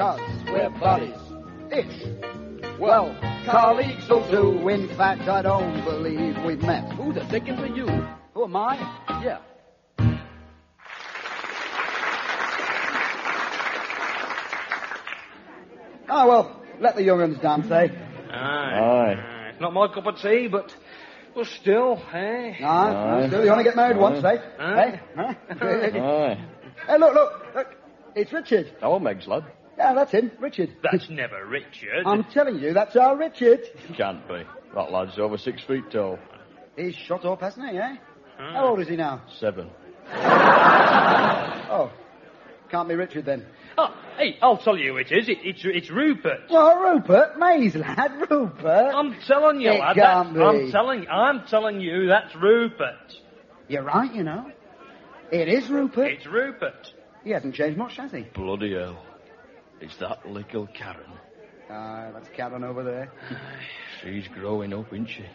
'cause we're buddies. Ish. Well, colleagues will do. In fact, I don't believe we've met. Who the dickens are you? Who am I? Yeah. Oh, well, let the young uns dance, eh? Aye. It's not my cup of tea, but still, eh? Aye. Still, you only get married once, eh? Aye. Huh? Aye. Hey, look. It's Richard. Oh, Meg's lad. Yeah, that's him, Richard. That's never Richard. I'm telling you, that's our Richard. Can't be. That lad's over 6 feet tall. He's shot up, hasn't he, eh? How old is he now? 7. Oh, can't be Richard then. Oh, hey, I'll tell you who it is. It's Rupert. Well, Rupert, May's lad, Rupert. I'm telling you, It lad. can't be. I'm telling you, that's Rupert. You're right, you know. It is Rupert. It's Rupert. He hasn't changed much, has he? Bloody hell. It's that little Karen. That's Karen over there. She's growing up, isn't she?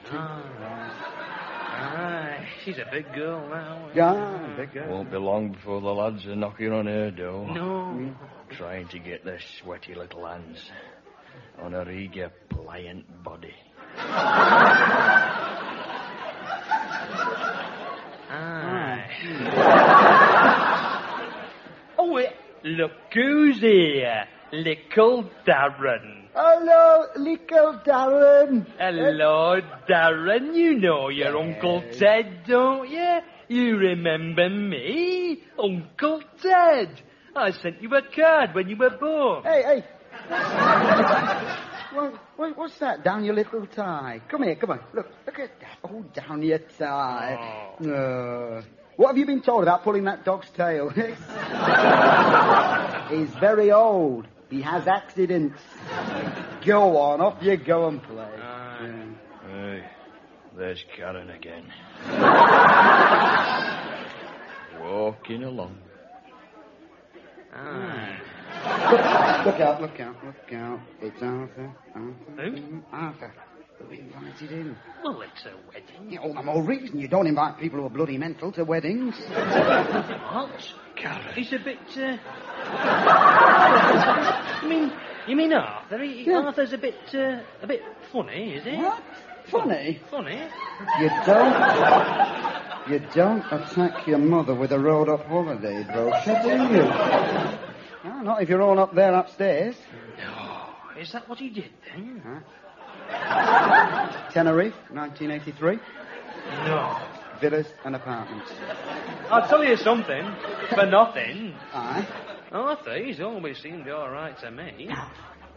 Aye, she's a big girl now. Yeah, big girl. Won't be long before the lads are knocking on her door. No. Trying to get their sweaty little hands on her eager, pliant body. Aye. Oh, look who's here. Little Darren. Hello, little Darren. Hello, Darren. You know your Uncle Ted, don't you? You remember me? Uncle Ted. I sent you a card when you were born. Hey. What's that down your little tie? Come here, come on. Look at that. Oh, down your tie. Oh. What have you been told about pulling that dog's tail? He's very old. He has accidents. Go on, off you go and play. Hey, there's Karen again. Walking along. Look out. It's Arthur. Who? Arthur. Who invited him? Well, it's a wedding. Yeah, all the more reason you don't invite people who are bloody mental to weddings. What? Karen. He's a bit, You mean Arthur? Arthur's a bit funny, is he? What? Funny? Funny? You don't attack your mother with a rolled-up holiday brochure, do you? No, not if you're all up there upstairs. No. Is that what he did then? Tenerife, 1983. No. Villas and apartments. I'll tell you something. For nothing. Aye. Arthur, he's always seemed all right to me. No.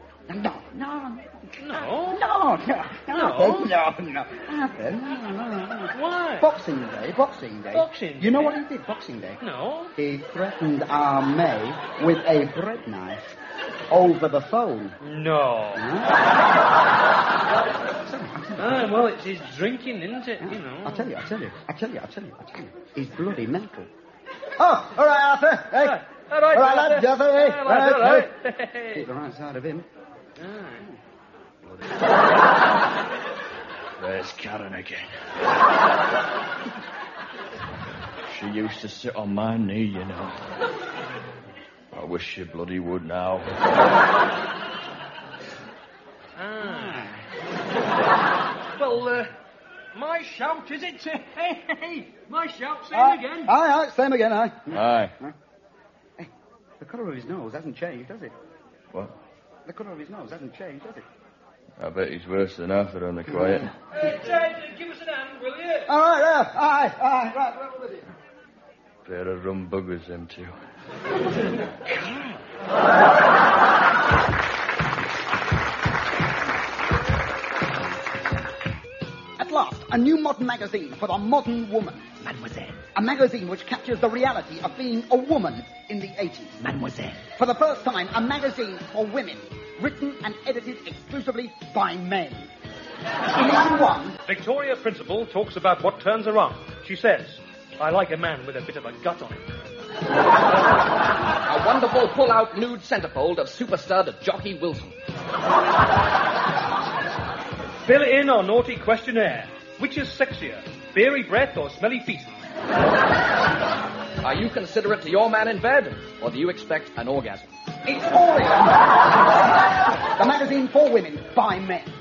No? Arthur, no. Why? Boxing Day. Boxing You know Day? what he did, Boxing Day? No. He threatened our May with a bread knife over the phone. No. Well, it's his drinking, isn't it? You know. I'll tell you. He's bloody mental. Oh, all right, Arthur. Hey. All right, lads, Arthur. Hey. All right. Keep the right side of him. There's Karen again. She used to sit on my knee, you know. I wish she bloody would now. Well, my shout, is it? Hey, my shout, same again. Aye, same again, aye. Aye. Hey, the colour of his nose hasn't changed, does it? What? The colour of his nose hasn't changed, does it? I bet he's worse than Arthur on the quiet. Hey, Ted, give us an hand, will you? All right, yeah. Aye, right with you. Pair of rum buggers, them two. At last, a new modern magazine for the modern woman. Mademoiselle. A magazine which captures the reality of being a woman in the 80s. Mademoiselle. For the first time, a magazine for women, written and edited exclusively by men. In issue 1... Victoria Principal talks about what turns her on. She says, I like a man with a bit of a gut on him. A wonderful pull-out nude centerfold of super stud Jockey Wilson. Fill in our naughty questionnaire. Which is sexier, beery breath or smelly feet? Are you considerate to your man in bed, or do you expect an orgasm? It's Oreo. magazine for women by men.